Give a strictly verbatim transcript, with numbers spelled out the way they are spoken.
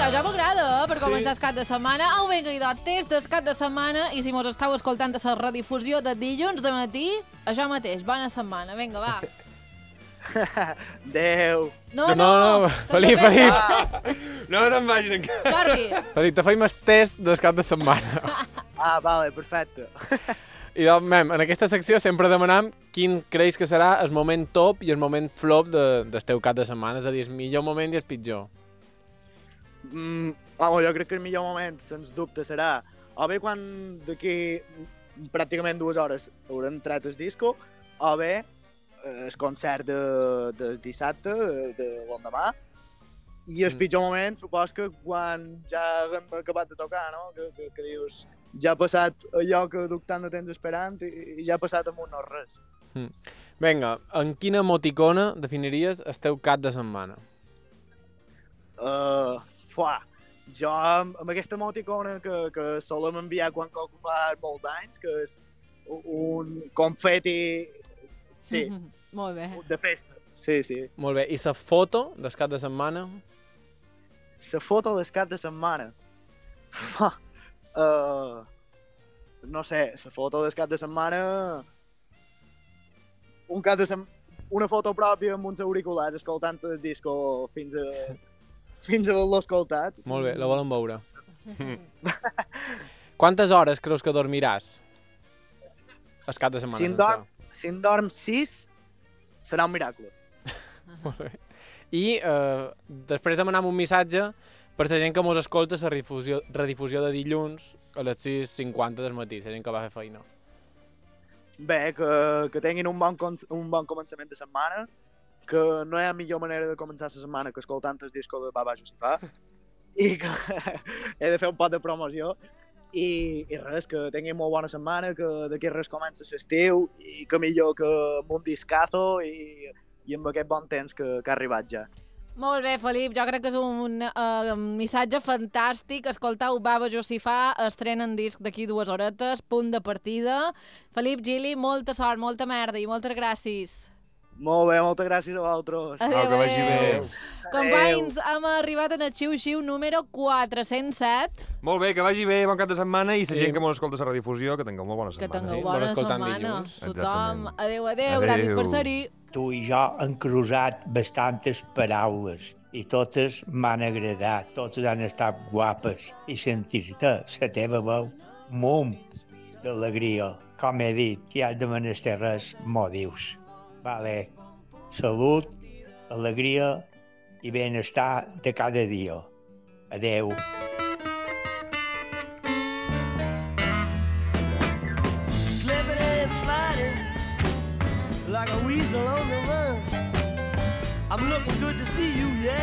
ja m'agrada, eh, per Sí. començar el cap de setmana. Au, vinga, idò, test del cap de setmana, i si mos estàu escoltant a la redifusió de dilluns de matí, això mateix, bona setmana. Vinga, va. Adéu. No, No, no, Felip, Felip. No te'n vagis encara. Jordi. Felip, te feim el test del cap de setmana. Ah, vale, perfecte. I doncs, mem, en aquesta secció sempre demanam quin creus que serà el moment top i el moment flop de, del teu cap de setmana, és a dir, el millor moment i el pitjor. Mm, vamos, jo crec que el millor moment, sens dubte, serà o bé quan d'aquí pràcticament dues hores haurem tret el disco, o bé eh, el concert de, del dissabte, de, de l'endemà, i el Mm. pitjor moment, supos que quan ja hem acabat de tocar, no? Que, que, que dius, ja ha passat allò que duc tant de temps esperant i, i ja ha passat amb un no res. Mm. Vinga, en quina emoticona definiries el teu cap de setmana? Uh, fuà, jo amb, amb aquesta emoticona que, que solem enviar quan qualcú fa molts anys, que és un confeti, sí, Molt bé. de festa. Sí, sí. Molt bé, i la foto del cap de setmana? La foto del cap de setmana. uh, no sé, la foto del cap de setmana... Un cap de setmana... Una foto pròpia amb uns auriculars escoltant el disco fins a... fins a l'ho escoltat. Molt bé, la volen veure. Quantes hores creus que dormiràs el cap de setmana Si en, sencer? dorm, si en dorm sis, serà un miracle. Molt bé. I eh, després demanam un missatge per la gent que mos escolta la redifusió, redifusió de dilluns a les sis cinquanta del matí, la gent que va fer feina. Bé, que, que tinguin un bon, un bon començament de setmana, que no hi ha millor manera de començar la setmana que escoltant el disco de Baba Josifà, i que he de fer un pot de promoció, i, i res, que tinguin molt bona setmana, que d'aquí res comença l'estiu, i que millor que amb un discazo i, i amb aquest bon temps que, que ha arribat ja. Molt bé, Felip, jo crec que és un uh, missatge fantàstic. Escoltau Baba Josifà, estrenen disc d'aquí dues horetes, punt de partida. Felip, Gili, molta sort, molta merda i moltes gràcies. Molt bé, moltes gràcies a vosaltres. Adéu, Au, que vagi bé. adéu. Companys, hem arribat en el xiu-xiu número quatre-cents set. Molt bé, que vagi bé, bon cap de setmana, i la gent que mos escolta la redifusió, que tingueu molt bona Que setmana. tingueu sí, bona bona escoltant setmana. dilluns. Tothom, Exactament. adéu, adéu, Adéu. gràcies per ser-hi. Tu i jo hem cruzat bastantes paraules i totes m'han agradat, totes han estat guapes i sentir-te, la teva veu, mum d'alegria. Com he dit, si has de menester res, m'ho dius. Vale. Salut, alegria i benestar de cada dia. Adeu. Slipping and sliding like a weasel on the run. I'm looking good to see you, yeah.